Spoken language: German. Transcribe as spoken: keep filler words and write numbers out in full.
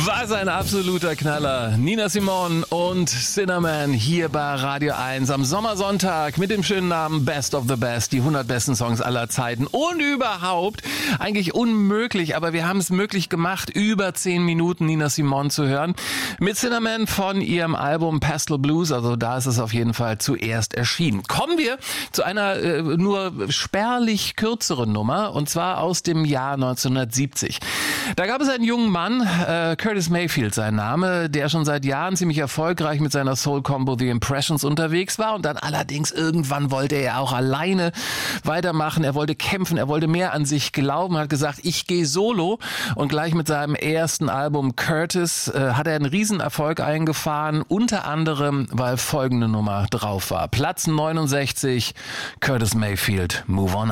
Was ein absoluter Knaller. Nina Simone und Cinnamon hier bei Radio eins am Sommersonntag mit dem schönen Namen Best of the Best, die hundert besten Songs aller Zeiten und überhaupt eigentlich unmöglich, aber wir haben es möglich gemacht, über zehn Minuten Nina Simone zu hören mit Cinnamon von ihrem Album Pastel Blues, also da ist es auf jeden Fall zuerst erschienen. Kommen wir zu einer äh, nur spärlich kürzeren Nummer und zwar aus dem Jahr neunzehnhundertsiebzig. Da gab es einen jungen Mann, äh, Curtis Mayfield sein Name, der schon seit Jahren ziemlich erfolgreich mit seiner Soul-Combo The Impressions unterwegs war und dann allerdings irgendwann wollte er auch alleine weitermachen, er wollte kämpfen, er wollte mehr an sich glauben, hat gesagt, ich gehe solo und gleich mit seinem ersten Album Curtis äh, hat er einen Riesenerfolg eingefahren, unter anderem, weil folgende Nummer drauf war. Platz neunundsechzig, Curtis Mayfield, Move On